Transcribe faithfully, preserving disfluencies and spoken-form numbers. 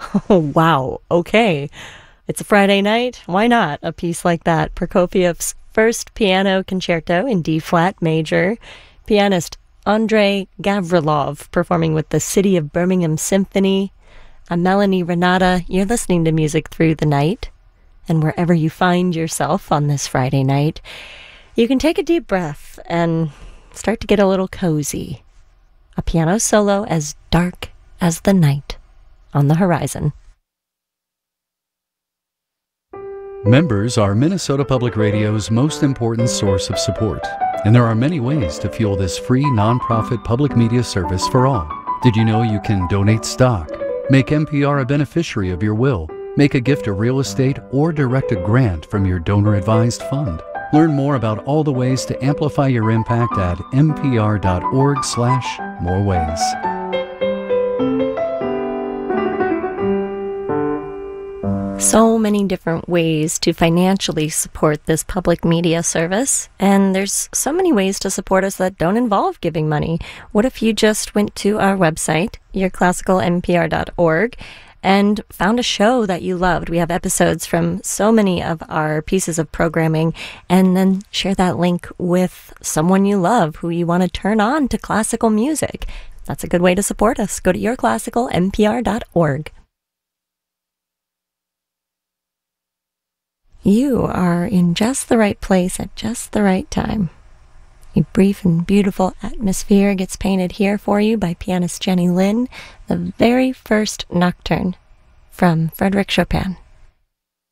Oh, wow. Okay. It's a Friday night. Why not? A piece like that. Prokofiev's first piano concerto in D-flat major. Pianist Andrei Gavrilov performing with the City of Birmingham Symphony. I'm Melanie Renata. You're listening to Music Through the Night. And wherever you find yourself on this Friday night, you can take a deep breath and start to get a little cozy. A piano solo as dark as the night on the horizon. Members are Minnesota Public Radio's most important source of support, and there are many ways to fuel this free nonprofit public media service for all. Did you know you can donate stock, make N P R a beneficiary of your will, make a gift of real estate, or direct a grant from your donor-advised fund? Learn more about all the ways to amplify your impact at npr.org slash more ways. So many different ways to financially support this public media service, and there's so many ways to support us that don't involve giving money. What if you just went to our website, your classical n p r dot org, and found a show that you loved? We have episodes from so many of our pieces of programming, and then share that link with someone you love who you want to turn on to classical music. That's a good way to support us. Go to your classical n p r dot org. You are in just the right place at just the right time. A brief and beautiful atmosphere gets painted here for you by pianist Jenny Lin, the very first nocturne from Frédéric Chopin.